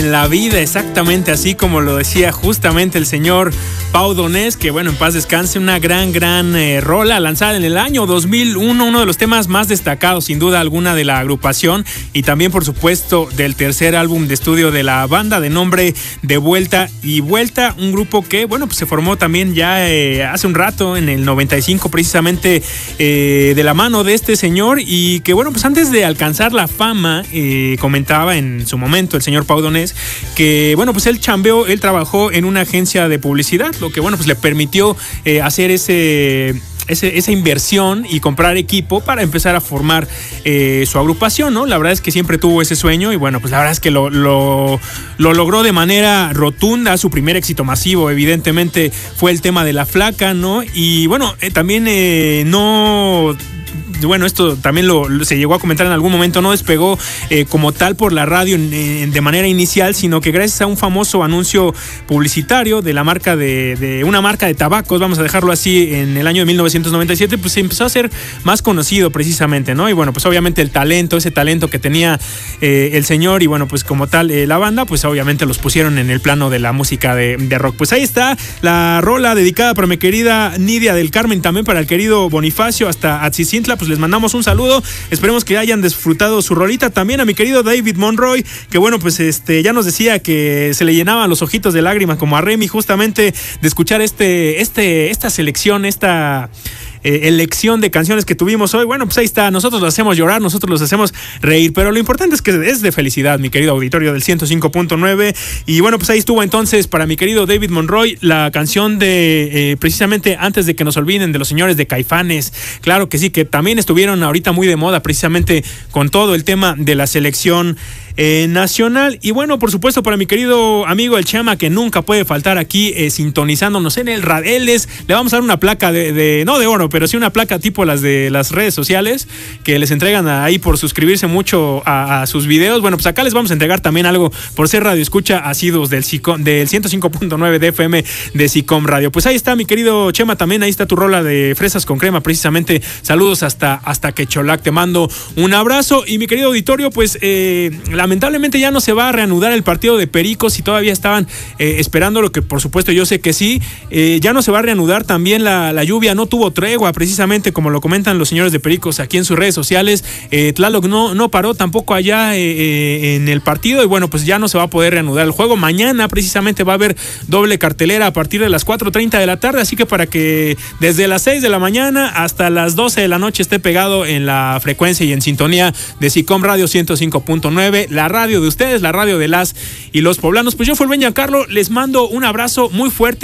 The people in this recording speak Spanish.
En la vida, exactamente así como lo decía justamente el señor Pau Donés, que bueno, en paz descanse, una gran rola lanzada en el año 2001, uno de los temas más destacados sin duda alguna de la agrupación y también por supuesto del tercer álbum de estudio de la banda de nombre De Vuelta y Vuelta, un grupo que bueno, pues se formó también ya hace un rato, en el 95 precisamente, de la mano de este señor y que bueno, pues antes de alcanzar la fama, comentaba en su momento el señor Pau Donés que bueno, pues él trabajó en una agencia de publicidad, lo que bueno, pues le permitió hacer esa inversión y comprar equipo para empezar a formar su agrupación, ¿no? La verdad es que siempre tuvo ese sueño y bueno, pues la verdad es que lo logró de manera rotunda. Su primer éxito masivo evidentemente fue el tema de La Flaca, ¿no? Y bueno, también bueno, esto también se llegó a comentar en algún momento, no despegó como tal por la radio de manera inicial, sino que gracias a un famoso anuncio publicitario de la marca de una marca de tabacos, vamos a dejarlo así, en el año de 1997, pues se empezó a ser más conocido precisamente, ¿no? Y bueno, pues obviamente ese talento que tenía el señor y bueno, pues como tal la banda, pues obviamente los pusieron en el plano de la música de rock. Pues ahí está la rola dedicada para mi querida Nidia del Carmen, también para el querido Bonifacio hasta Atzicintla, pues les mandamos un saludo, esperemos que hayan disfrutado su rolita. También a mi querido David Monroy, que bueno, pues ya nos decía que se le llenaban los ojitos de lágrimas como a Remy justamente de escuchar esta selección, esta elección de canciones que tuvimos hoy. Bueno, pues ahí está, nosotros los hacemos llorar, nosotros los hacemos reír, pero lo importante es que es de felicidad, mi querido auditorio del 105.9. Y bueno, pues ahí estuvo entonces para mi querido David Monroy la canción de precisamente Antes de que nos olviden, de los señores de Caifanes. Claro que sí, que también estuvieron ahorita muy de moda precisamente con todo el tema de la selección nacional. Y bueno, por supuesto para mi querido amigo el Chema, que nunca puede faltar aquí sintonizándonos en el Radeles, le vamos a dar una placa no de oro, pero sí una placa tipo las de las redes sociales que les entregan ahí por suscribirse mucho a sus videos. Bueno, pues acá les vamos a entregar también algo por ser radio escucha asiduos del 105.9 de FM de SICOM Radio. Pues ahí está mi querido Chema, también ahí está tu rola de Fresas con Crema, precisamente. Saludos hasta Quecholac, te mando un abrazo. Y mi querido auditorio, pues lamentablemente ya no se va a reanudar el partido de Pericos, y todavía estaban esperando, lo que por supuesto yo sé que sí, ya no se va a reanudar. También la lluvia no tuvo tregua, precisamente como lo comentan los señores de Pericos aquí en sus redes sociales. Tlaloc no paró tampoco allá en el partido, y bueno, pues ya no se va a poder reanudar el juego. Mañana precisamente va a haber doble cartelera a partir de las 4:30 de la tarde, así que para que desde las 6 de la mañana hasta las 12 de la noche esté pegado en la frecuencia y en sintonía de SICOM Radio 105.9, la radio de ustedes, la radio de las y los poblanos. Pues yo fui el Ben Giancarlo, les mando un abrazo muy fuerte.